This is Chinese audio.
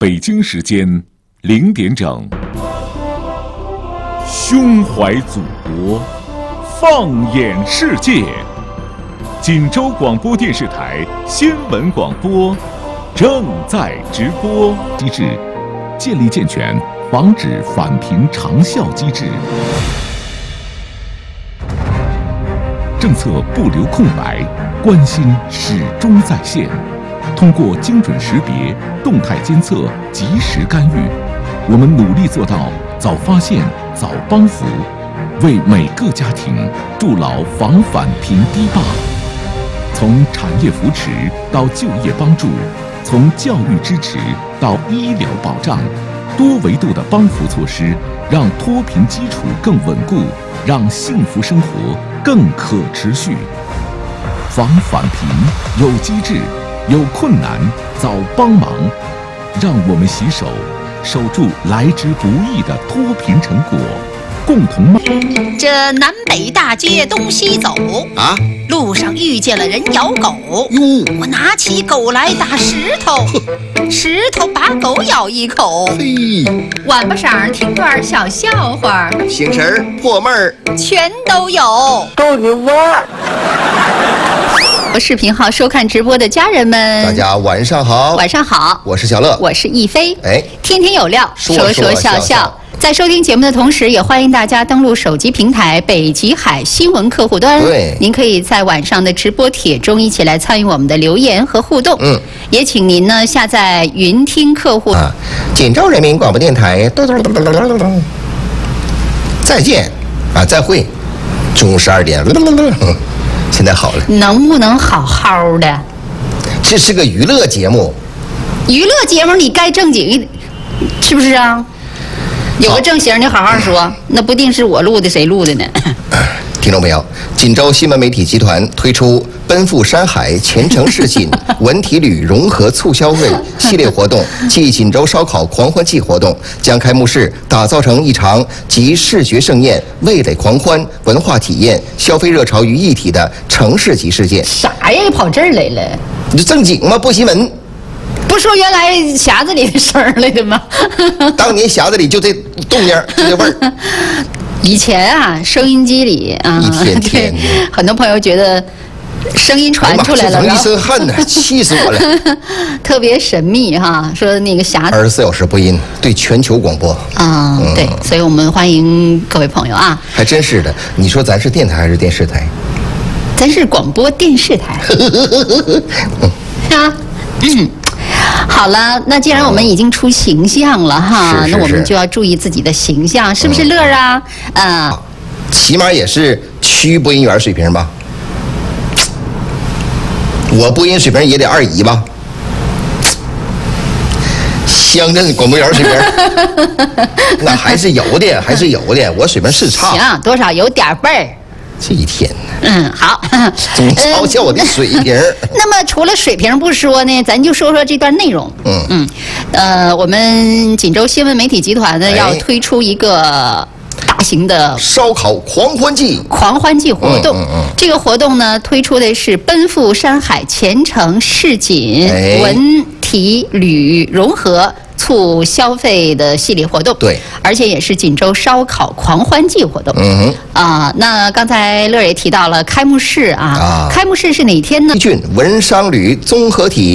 北京时间0点整，胸怀祖国，放眼世界。锦州广播电视台新闻广播正在直播。机制建立健全防止返贫长效机制，政策不留空白，关心始终在线。通过精准识别、动态监测、及时干预，我们努力做到早发现、早帮扶，为每个家庭筑牢防返贫堤坝。从产业扶持到就业帮助，从教育支持到医疗保障，多维度的帮扶措施，让脱贫基础更稳固，让幸福生活更可持续。防返贫有机制，有困难早帮忙，让我们携手守住来之不易的脱贫成果，共同这南北大街东西走啊，路上遇见了人咬狗哟，我拿起狗来打石头，石头把狗咬一口。 晚巴晌听段小笑话， 醒神破闷儿全都有。 逗你玩。 视频号收看直播的家人们， 大家晚上好。 晚上好， 我是小乐， 我是亦菲。 哎， 天天有料， 说笑笑。在收听节目的同时，也欢迎大家登录手机平台北极海新闻客户端。 对， 您可以在晚上的直播帖中一起来参与我们的留言和互动。也请您呢下载云听客户啊，锦州人民广播电台。再见啊，再会，中午12点。现在好了， 能不能好好的？ 这是个娱乐节目。 娱乐节目你该正经一点，是不是啊？有个正形你好好说，那不定是我录的谁录的呢？ 听众朋友，锦州新闻媒体集团推出奔赴山海前程似锦文体旅融合促消费系列活动暨锦州烧烤狂欢季活动，将开幕式打造成一场集视觉盛宴、味蕾狂欢、文化体验、消费热潮于一体的城市级事件。 啥呀？跑这儿来了？ 你正经吗？不新闻。 不说原来匣子里的声儿来的吗？ 当年匣子里就这动静，就这味儿。 以前啊，收音机里啊， 一天很多朋友觉得声音传出来了， 一身汗呢，气死我了。 特别神秘哈，说那个匣子 24小时播音，对全球广播啊，对，所以我们欢迎各位朋友啊。 还真是的，你说咱是电台还是电视台？ 咱是广播电视台。啊，好了，那既然我们已经出形象了哈，那我们就要注意自己的形象，是不是乐啊？ 起码也是区播音员水平吧？我播音水平也得2乙吧？乡镇广播员水平，那还是有的，我水平是差。 行，多少有点辈儿。 这一天呢， 好， 总嘲笑我的水平。 那么除了水平不说呢，咱就说说这段内容。我们锦州新闻媒体集团呢要推出一个大型的烧烤狂欢季活动。这个活动呢推出的是奔赴山海前程似锦文体旅融合促消费的系列活动， 对， 而且也是锦州烧烤狂欢季活动。那刚才乐也提到了开幕式啊，开幕式是哪天呢？ 俊文商旅综合体。